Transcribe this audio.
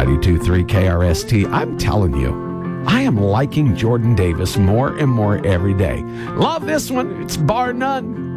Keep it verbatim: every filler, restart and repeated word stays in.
ninety-two point three K R S T. I'm telling you, I am liking Jordan Davis more and more every day. Love this one. It's bar none.